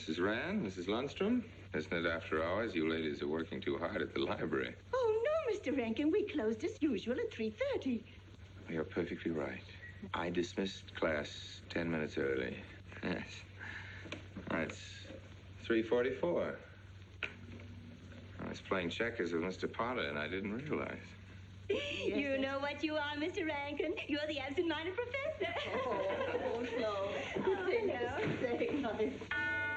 Mrs. Rand, Mrs. Lundstrom. Isn't it after hours? You ladies are working too hard at the library. Oh, no, Mr. Rankin. We closed as usual at 3:30. You're perfectly right. I dismissed class 10 minutes early. Yes. That's 3:44. I was playing checkers with Mr. Potter, and I didn't realize. Yes, you know what you are, Mr. Rankin. You're the absent-minded professor. Oh, no. Say nice.